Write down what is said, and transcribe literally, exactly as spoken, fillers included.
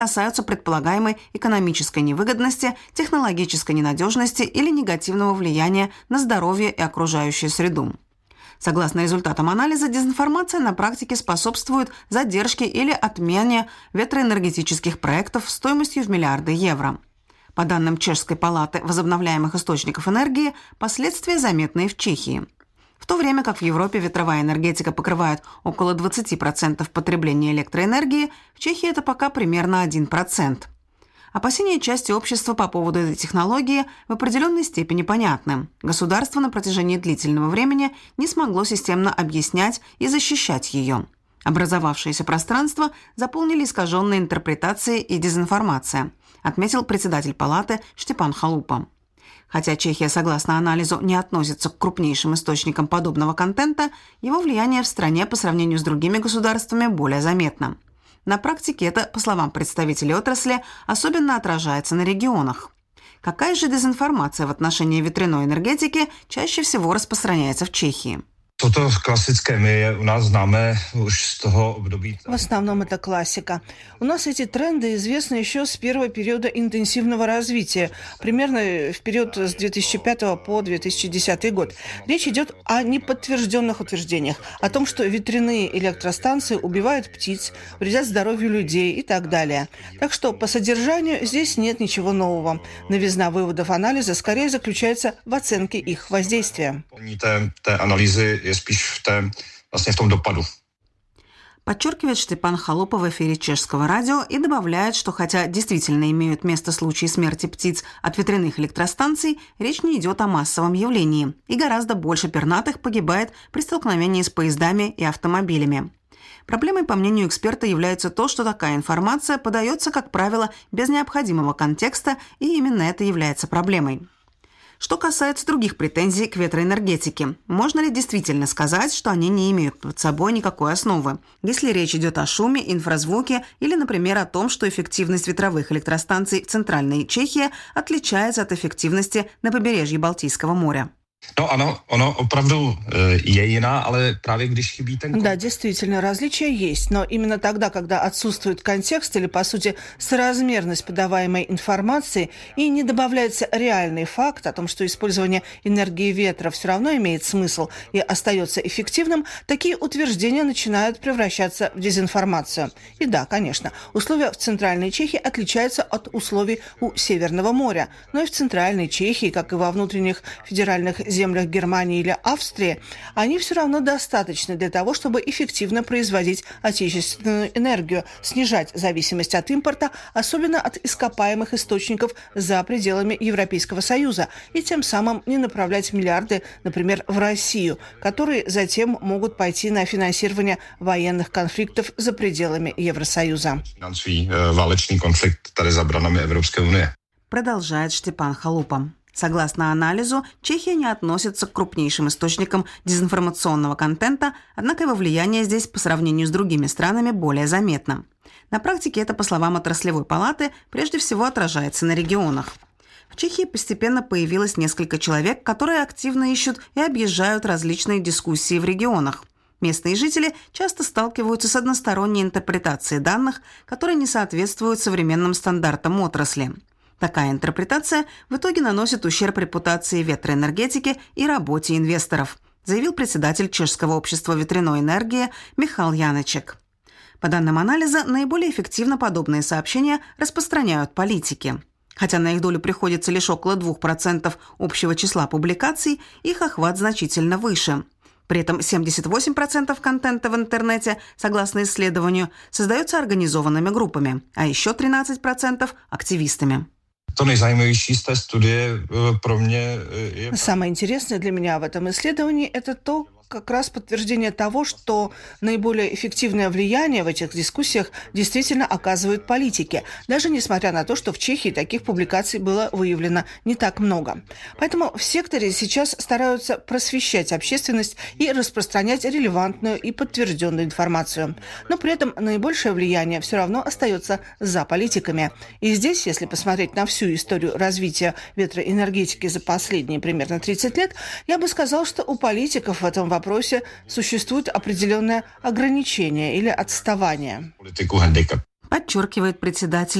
касаются предполагаемой экономической невыгодности, технологической ненадежности или негативного влияния на здоровье и окружающую среду. Согласно результатам анализа, дезинформация на практике способствует задержке или отмене ветроэнергетических проектов стоимостью в миллиарды евро. По данным Чешской палаты возобновляемых источников энергии, последствия заметны и в Чехии. В то время как в Европе ветровая энергетика покрывает около двадцать процентов потребления электроэнергии, в Чехии это пока примерно один процент. Опасения части общества по поводу этой технологии в определенной степени понятны. Государство на протяжении длительного времени не смогло системно объяснять и защищать ее. Образовавшееся пространство заполнили искаженные интерпретации и дезинформация, отметил председатель палаты Штепан Халупа. Хотя Чехия, согласно анализу, не относится к крупнейшим источникам подобного контента, его влияние в стране по сравнению с другими государствами более заметно. На практике это, по словам представителей отрасли, особенно отражается на регионах. Какая же дезинформация в отношении ветряной энергетики чаще всего распространяется в Чехии? Toto klasické my u nás známe už z toho období. В основном это классика. У нас эти тренды известны еще с первого периода интенсивного развития, примерно в период с две тысячи пятого по две тысячи десятый год. Речь идет о неподтвержденных утверждениях, о том, что ветряные электростанции убивают птиц, вредят здоровью людей и так далее. Так что по содержанию здесь нет ничего нового. Новизна выводов анализа скорее заключается в оценке их воздействия. Спíš v té, vlastně v tom dopadu. Подчеркивает Штепан Халупа в эфире чешского радио и добавляет, что хотя действительно имеют место случаи смерти птиц от ветряных электростанций, речь не идет о массовом явлении, и гораздо больше пернатых погибает при столкновении с поездами и автомобилями. Проблемой, по мнению эксперта, является то, что такая информация подается, как правило, без необходимого контекста, и именно это является проблемой. Что касается других претензий к ветроэнергетике, можно ли действительно сказать, что они не имеют под собой никакой основы, если речь идет о шуме, инфразвуке или, например, о том, что эффективность ветровых электростанций в Центральной Чехии отличается от эффективности на побережье Балтийского моря? No ano, ono opravdu je jiná, ale právě když chybí ten... Да, действительно, различия есть, но именно тогда, когда отсутствует контекст или, по сути, соразмерность подаваемой информации и не добавляется реальный факт о том, что использование энергии ветра все равно имеет смысл и остается эффективным, такие утверждения начинают превращаться в дезинформацию. И да, конечно, условия в Центральной Чехии отличаются от условий у Северного моря, но и в Центральной Чехии, как и во внутренних федеральных землях Германии или Австрии, они все равно достаточны для того, чтобы эффективно производить отечественную энергию, снижать зависимость от импорта, особенно от ископаемых источников за пределами Европейского Союза, и тем самым не направлять миллиарды, например, в Россию, которые затем могут пойти на финансирование военных конфликтов за пределами Евросоюза. Válečný konflikt tady za branami Evropské unie. Продолжает Штепан Халупа. Согласно анализу, Чехия не относится к крупнейшим источникам дезинформационного контента, однако его влияние здесь по сравнению с другими странами более заметно. На практике это, по словам отраслевой палаты, прежде всего отражается на регионах. В Чехии постепенно появилось несколько человек, которые активно ищут и объезжают различные дискуссии в регионах. Местные жители часто сталкиваются с односторонней интерпретацией данных, которые не соответствуют современным стандартам отрасли. Такая интерпретация в итоге наносит ущерб репутации ветроэнергетики и работе инвесторов, заявил председатель Чешского общества ветряной энергии Михал Янечек. По данным анализа, наиболее эффективно подобные сообщения распространяют политики. Хотя на их долю приходится лишь около двух процентов общего числа публикаций, их охват значительно выше. При этом семьдесят восемь процентов контента в интернете, согласно исследованию, создается организованными группами, а еще тринадцать процентов – активистами. To nejzajímavější z té studie pro mě je... Самое интересное для меня в этом исследовании – это то, как раз подтверждение того, что наиболее эффективное влияние в этих дискуссиях действительно оказывают политики, даже несмотря на то, что в Чехии таких публикаций было выявлено не так много. Поэтому в секторе сейчас стараются просвещать общественность и распространять релевантную и подтвержденную информацию. Но при этом наибольшее влияние все равно остается за политиками. И здесь, если посмотреть на всю историю развития ветроэнергетики за последние примерно тридцать лет, я бы сказал, что у политиков в этом вопросе вопросе существует определенное ограничение или отставание. подчеркивает председатель